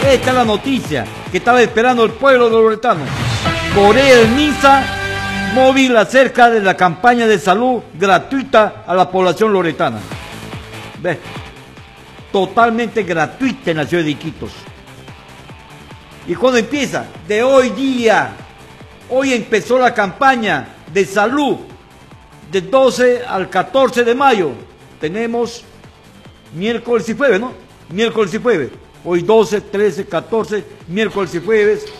Esta es la noticia que estaba esperando el pueblo de loretano. Corea del Minsa móvil acerca de la campaña de salud gratuita a la población loretana. ¿Ves? Totalmente gratuita en la ciudad de Iquitos. ¿Y cuándo empieza? De hoy día. Hoy empezó la campaña de salud del 12 al 14 de mayo. Tenemos miércoles y jueves, ¿no? Miércoles y jueves. Hoy 12, 13, 14, miércoles y jueves.